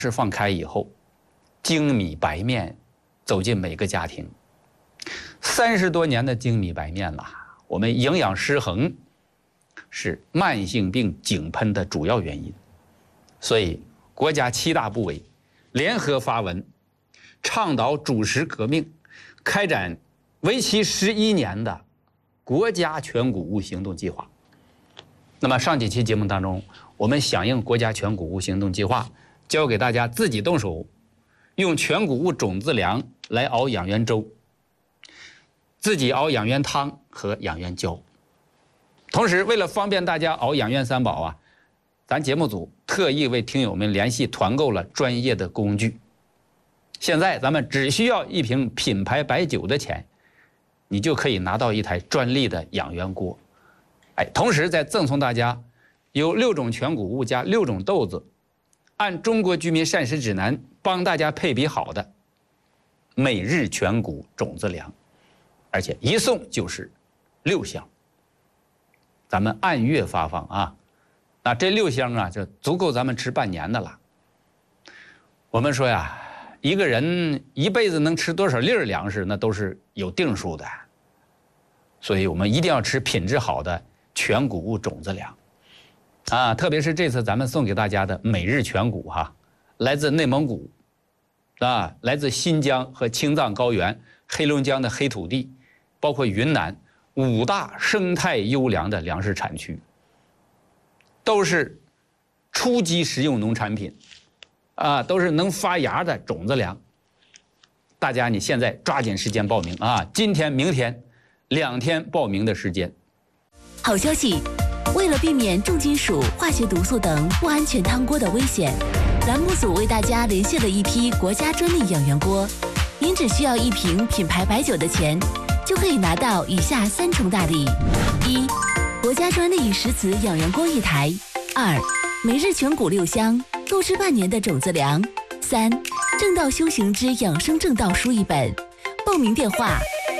是放开以后，精米白面走进每个家庭。30多年的精米白面了，我们营养失衡是慢性病井喷的主要原因。所以，国家7大部委联合发文，倡导主食革命，开展为期11年的国家全谷物行动计划。那么上几期节目当中，我们响应国家全谷物行动计划，教给大家自己动手，用全谷物种子粮来熬养元粥，自己熬养元汤和养元胶。同时，为了方便大家熬养元三宝啊，咱节目组特意为听友们联系团购了专业的工具。现在咱们只需要1瓶品牌白酒的钱，你就可以拿到一台专利的养元锅。同时再赠送大家由6种全谷物加6种豆子，按中国居民膳食指南帮大家配比好的每日全谷种子粮，而且一送就是6箱。咱们按月发放啊，那这6箱啊就足够咱们吃半年的了。我们说呀，一个人一辈子能吃多少粒粮食，那都是有定数的，所以我们一定要吃品质好的全谷物种子粮啊，特别是这次咱们送给大家的每日全谷哈，来自内蒙古啊，来自新疆和青藏高原、黑龙江的黑土地，包括云南5大生态优良的粮食产区，都是初级食用农产品啊，都是能发芽的种子粮。大家你现在抓紧时间报名啊，今天明天2天报名的时间。 好消息，为了避免重金属、化学毒素等不安全汤锅的危险，栏目组为大家连线了一批国家专利养元锅。您只需要1瓶品牌白酒的钱，就可以拿到以下3重大礼：1、国家专利石瓷养元锅1台；2、每日全谷6箱，够吃半年的种子粮；3、正道修行之养生正道书1本。报名电话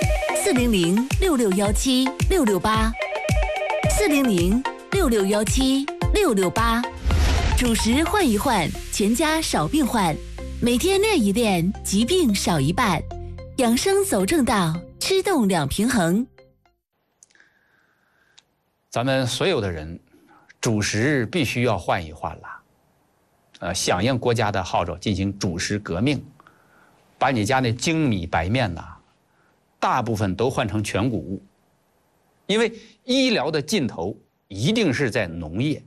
：400-6617-668，400-6617-668。主食换一换，全家少病患。每天练一练，疾病少一半。养生走正道，吃动2平衡。 咱们所有的人，主食必须要换一换了。响应国家的号召，进行主食革命，把你家那精米白面呐，大部分都换成全谷物，因为医疗的尽头一定是在农业。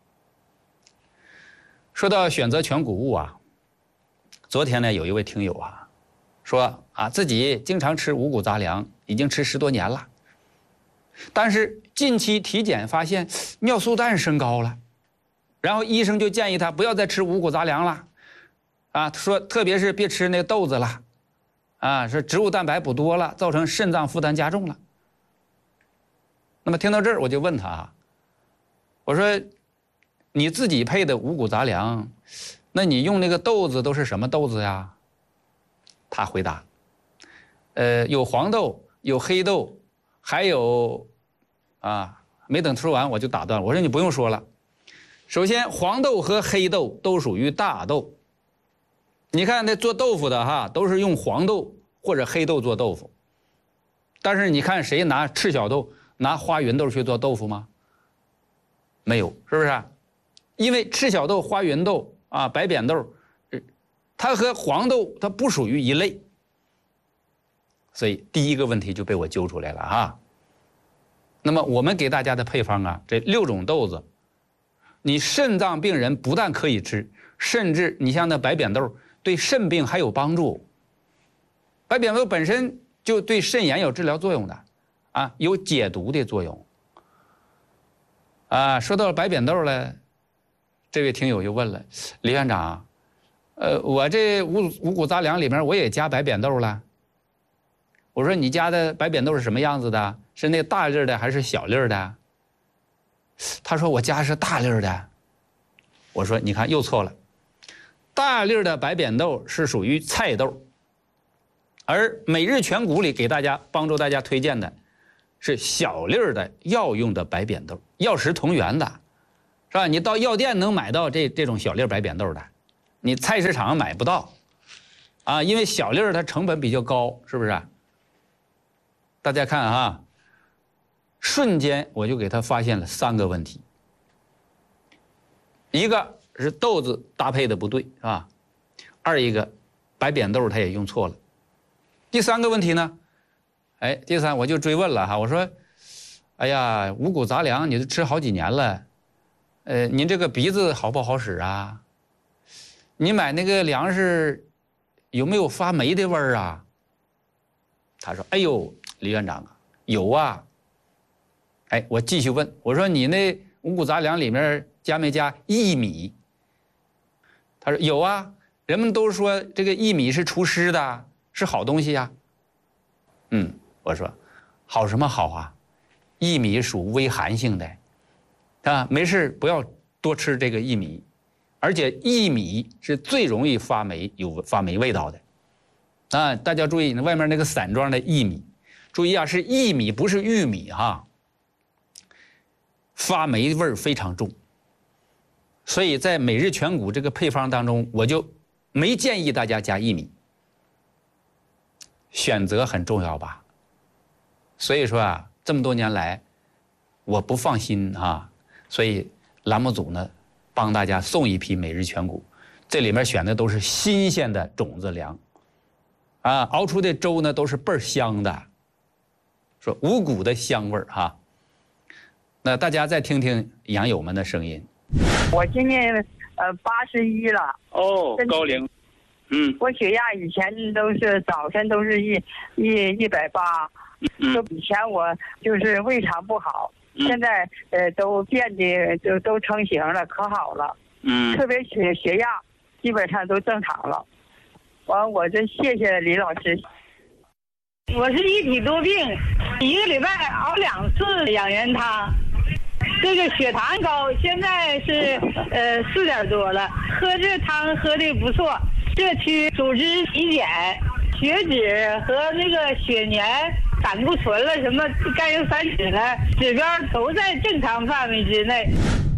说到选择全谷物啊，昨天呢有一位听友啊说啊，自己经常吃五谷杂粮，已经吃10多年了，但是近期体检发现尿素氮升高了，然后医生就建议他不要再吃五谷杂粮了啊，说特别是别吃那个豆子了啊，说植物蛋白补多了，造成肾脏负担加重了。那么听到这儿，我就问他啊，我说你自己配的五谷杂粮，那你用那个豆子都是什么豆子呀？他回答，有黄豆，有黑豆，还有啊，没等说完我就打断，我说你不用说了。首先，黄豆和黑豆都属于大豆。你看那做豆腐的哈，都是用黄豆或者黑豆做豆腐。但是你看谁拿赤小豆、拿花芸豆去做豆腐吗？没有，是不是？因为赤小豆、花芸豆啊、白扁豆，它和黄豆它不属于一类。所以第一个问题就被我揪出来了哈。那么我们给大家的配方啊，这6种豆子，你肾脏病人不但可以吃，甚至你像那白扁豆对肾病还有帮助。白扁豆本身就对肾炎有治疗作用的啊，有解毒的作用啊。说到白扁豆了，这位听友又问了，李院长，我这五谷杂粮里面我也加白扁豆了。我说你加的白扁豆是什么样子的？是那大粒的还是小粒的？他说我加是大粒的。我说你看又错了，大粒的白扁豆是属于菜豆，而每日全谷里给大家帮助大家推荐的是小粒的药用的白扁豆，药食同源的，是吧？你到药店能买到这种小粒白扁豆的， 你菜市场买不到，啊，因为小粒儿它成本比较高，是不是？大家看啊，瞬间我就给他发现了3个问题。一个是豆子搭配的不对，是吧？一个白扁豆他也用错了。第3个问题呢？第3我就追问了哈，我说，哎呀，五谷杂粮你都吃好几年了，您这个鼻子好不好使啊？你买那个粮食有没有发霉的味儿啊？他说，哎呦，李院长啊，有啊。我继续问，我说你那五谷杂粮里面加没加薏米？他说有啊，人们都说这个薏米是除湿的，是好东西呀。我说好什么好啊？薏米属微寒性的，啊，没事不要多吃这个薏米，而且薏米是最容易发霉，有发霉味道的。啊，大家注意，外面那个散装的薏米，注意啊，是薏米不是玉米哈，发霉味儿非常重。所以在每日全谷这个配方当中，我就没建议大家加薏米。选择很重要吧？所以说啊，这么多年来，我不放心啊，所以栏目组呢，帮大家送一批每日全谷，这里面选的都是新鲜的种子粮，啊，熬出的粥呢都是倍儿香的，说五谷的香味儿哈。那大家再听听养友们的声音。 我今年81了。 哦，高龄。 我血压以前都是早晨都是180，就以前我就是胃肠不好，现在都变得都成型了，可好了。特别血压基本上都正常了。完，我真谢谢李老师。 我是一体多病，1个礼拜熬2次养元汤。这个血糖高，现在是4点多了，喝这汤喝的不错。社区组织体检，血脂和那个血粘、胆固醇了，什么甘油三酯了，指标都在正常范围之内。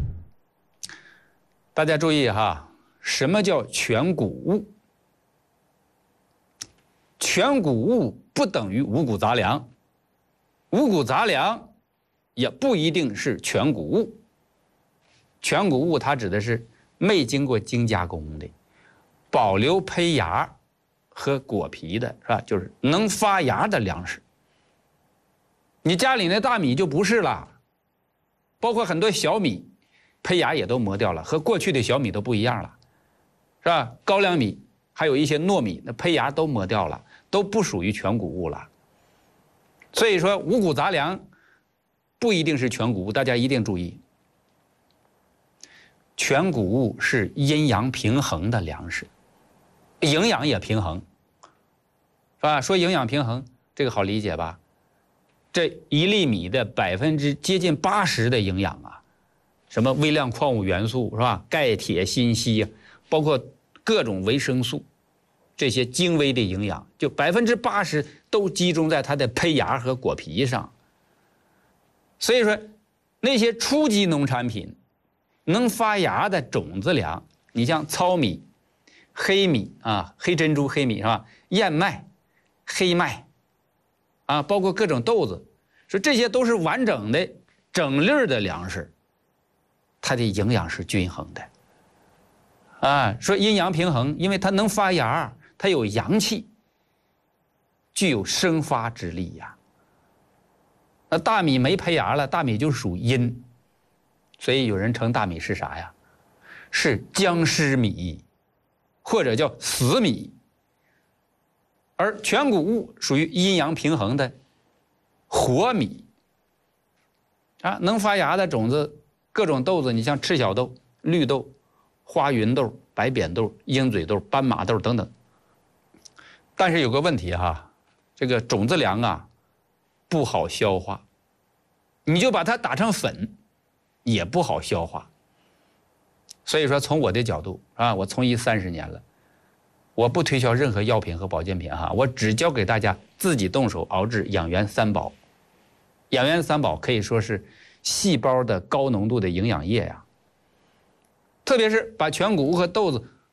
大家注意哈，什么叫全谷物？全谷物不等于五谷杂粮，五谷杂粮也不一定是全谷物。全谷物它指的是没经过精加工的，保留胚芽和果皮的，是吧？就是能发芽的粮食。你家里那大米就不是了，包括很多小米，胚芽也都磨掉了，和过去的小米都不一样了，是吧？高粱米还有一些糯米，那胚芽都磨掉了，都不属于全谷物了。所以说五谷杂粮不一定是全谷物，大家一定注意。全谷物是阴阳平衡的粮食，营养也平衡，是吧？说营养平衡，这个好理解吧？这1粒米的接近80%的营养啊，什么微量矿物元素是吧？钙、铁、锌、硒，包括各种维生素，这些精微的营养，就80%都集中在它的胚芽和果皮上。所以说，那些初级农产品能发芽的种子粮，你像糙米、黑米啊、黑珍珠、黑米是吧？燕麦、黑麦啊，包括各种豆子，说这些都是完整的、整粒的粮食，它的营养是均衡的。啊，说阴阳平衡，因为它能发芽，它有阳气，具有生发之力呀。那大米没胚芽了，大米就属阴，所以有人称大米是啥呀？是僵尸米，或者叫死米。而全谷物属于阴阳平衡的活米啊，能发芽的种子，各种豆子，你像赤小豆、绿豆、花芸豆、白扁豆、鹰嘴豆、斑马豆等等。但是有个问题哈，这个种子粮啊不好消化，你就把它打成粉也不好消化。所以说从我的角度啊，我从医30年了，我不推销任何药品和保健品哈，我只教给大家自己动手熬制养元三宝。养元三宝可以说是细胞的高浓度的营养液呀，特别是把全谷物和豆子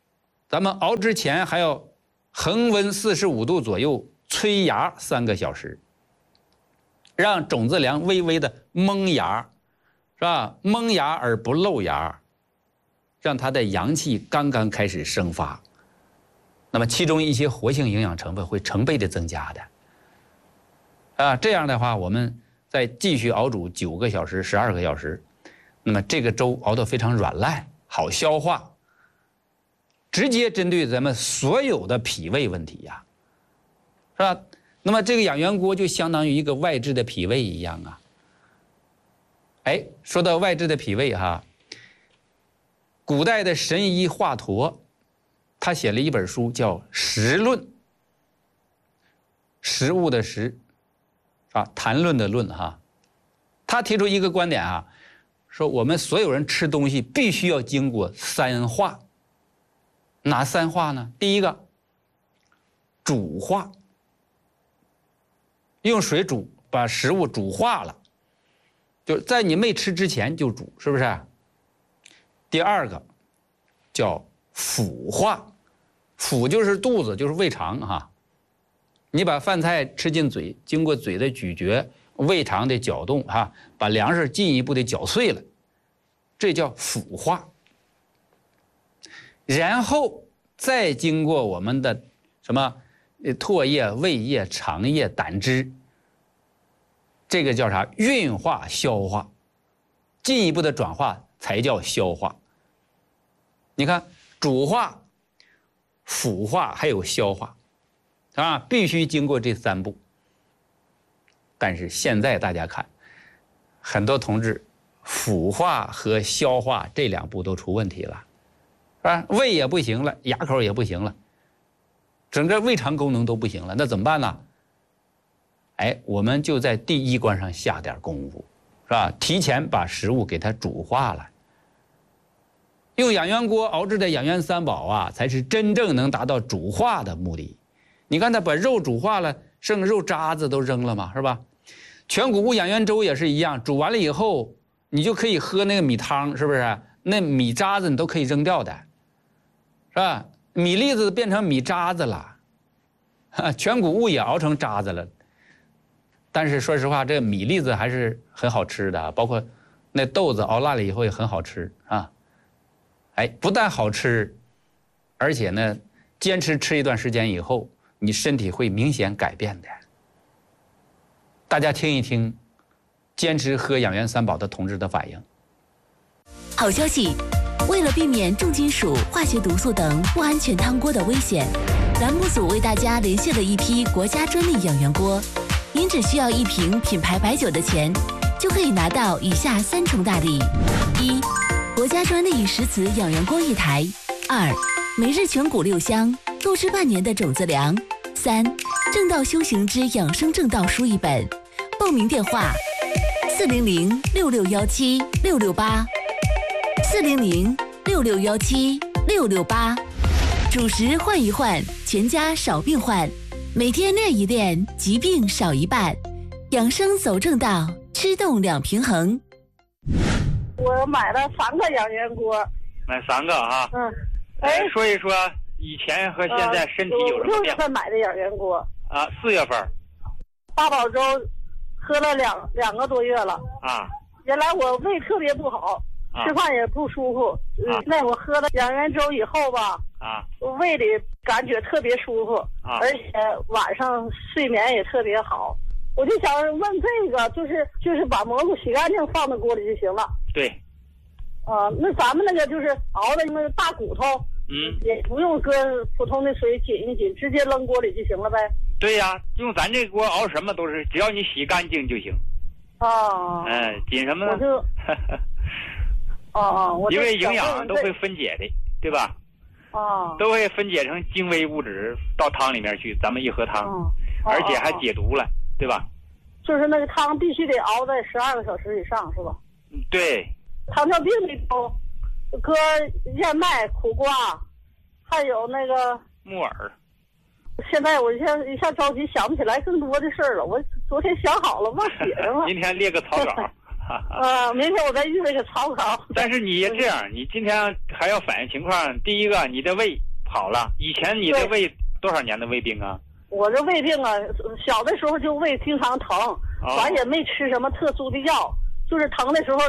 咱们熬之前还要恒温45度左右催芽3个小时，让种子粮微微的萌芽，是吧？萌芽而不露芽，让它的阳气刚刚开始生发，那么其中一些活性营养成分会成倍的增加的。这样的话，我们再继续熬煮9个小时、12个小时，那么这个粥熬得非常软烂，好消化，直接针对咱们所有的脾胃问题呀，是吧？那么这个养元锅就相当于一个外治的脾胃一样啊。说到外治的脾胃哈，古代的神医华佗，他写了一本书叫《食论》，食物的食，谈论的论哈。他提出一个观点啊，说我们所有人吃东西必须要经过3化。哪3化呢？第一个，煮化，用水煮，把食物煮化了，就在你没吃之前就煮，是不是？第二个叫腐化，腐就是肚子，就是胃肠哈。你把饭菜吃进嘴，经过嘴的咀嚼、胃肠的搅动哈，把粮食进一步的搅碎了，这叫腐化。然后再经过我们的什么唾液、胃液、肠液、胆汁，这个叫啥？运化、消化，进一步的转化才叫消化。你看，煮化、腐化还有消化，必须经过这3步。但是现在大家看，很多同志腐化和消化这2步都出问题了。胃也不行了，牙口也不行了，整个胃肠功能都不行了，那怎么办呢？我们就在第1关上下点功夫，是吧？提前把食物给它煮化了。用养元锅熬制的养元3宝啊，才是真正能达到煮化的目的。你看它把肉煮化了，剩肉渣子都扔了嘛，是吧？全谷物养元粥也是一样，煮完了以后，你就可以喝那个米汤，是不是？那米渣子你都可以扔掉的。是吧？米粒子变成米渣子了，全谷物也熬成渣子了。但是说实话，这米粒子还是很好吃的，包括那豆子熬烂了以后也很好吃啊。不但好吃，而且呢，坚持吃一段时间以后，你身体会明显改变的。大家听一听，坚持喝养元3宝的同志的反应。 好消息！为了避免重金属、化学毒素等不安全汤锅的危险，栏目组为大家连线了一批国家专利养元锅。您只需要1瓶品牌白酒的钱，就可以拿到以下3重大礼：1、国家专利石瓷养元锅1台；2、每日全谷6箱，购置半年的种子粮；3、正道修行之养生正道书1本。报名电话：400-6617-668。400-6617-668，主食换一换，全家少病患。每天练一练，疾病少一半。养生走正道，吃动2平衡。 我买了3个养元锅， 买3个啊。说一说以前和现在身体有什么变化？6月份买的养元锅啊，4月份。 八宝粥喝了两个多月了啊。 原来我胃特别不好。吃饭也不舒服，那我喝了养元粥以后吧，胃里感觉特别舒服，而且晚上睡眠也特别好。我就想问这个，就是把蘑菇洗干净放到锅里就行了。 对。 那咱们那个就是熬的那个大骨头，也不用搁普通的水紧一紧，直接扔锅里就行了呗。 对呀，用咱这锅熬什么都是，只要你洗干净就行。紧什么呢？因为营养都会分解的，对吧？都会分解成精微物质到汤里面去，咱们一喝汤，而且还解毒了，对吧？ 就是那个汤必须得熬在12个小时以上，是吧？ 对。 糖尿病里头，搁燕麦、苦瓜，还有那个木耳。 现在我一下着急想不起来更多的事儿了，我昨天想好了忘写上了。 今天列个草稿。 明天我再预备个草稿。 但是你这样，你今天还要反映情况。第一个，你的胃好了。以前你这胃多少年的胃病啊？ 我这胃病啊，小的时候就胃经常疼，完也没吃什么特殊的药，就是疼的时候